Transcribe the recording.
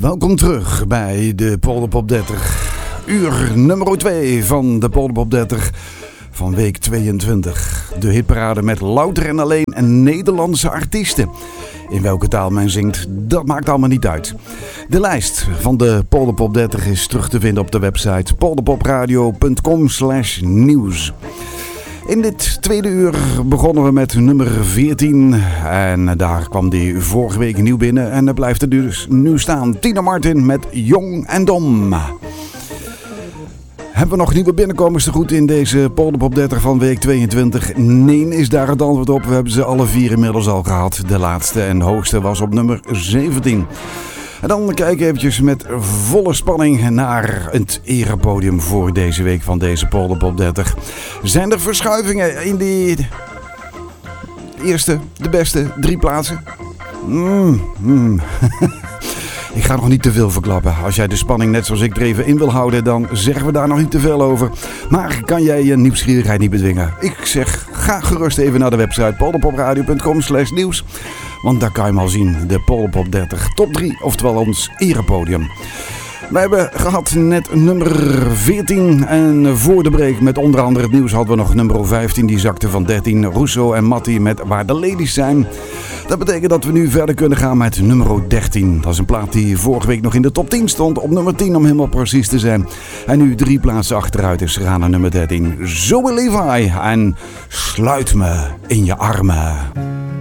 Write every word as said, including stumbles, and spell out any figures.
Welkom terug bij de Polderpop dertig. Uur nummer twee van de Polderpop dertig van week tweeëntwintig. De hitparade met louter en alleen Nederlandse artiesten. In welke taal men zingt, dat maakt allemaal niet uit. De lijst van de Polderpop dertig is terug te vinden op de website polderpopradio punt com slash nieuws. In dit tweede uur begonnen we met nummer veertien. En daar kwam die vorige week nieuw binnen. En daar blijft er dus nu staan. Tina Martin met Jong en Dom. Hebben we nog nieuwe binnenkomers te goed in deze Polderpop dertig van week tweeëntwintig? Nee, is daar het antwoord op. We hebben ze alle vier inmiddels al gehad. De laatste en hoogste was op nummer zeventien. En dan kijken we eventjes met volle spanning naar het erepodium voor deze week van deze Polderpop dertig. Zijn er verschuivingen in die eerste, de beste drie plaatsen? Mm, mm. Ik ga nog niet te veel verklappen. Als jij de spanning net zoals ik er even in wil houden, dan zeggen we daar nog niet te veel over. Maar kan jij je nieuwsgierigheid niet bedwingen? Ik zeg, ga gerust even naar de website polderpopradio punt com slash nieuws. Want daar kan je hem al zien, de Polderpop dertig top drie, oftewel ons erepodium. We hebben gehad net nummer veertien en voor de break met onder andere het nieuws hadden we nog nummer vijftien. Die zakte van dertien, Russo en Matti met Waar de Ladies Zijn. Dat betekent dat we nu verder kunnen gaan met nummer dertien. Dat is een plaat die vorige week nog in de top tien stond, op nummer tien om helemaal precies te zijn. En nu drie plaatsen achteruit is gegaan naar nummer dertien. Zoe Levi en Sluit me in je armen.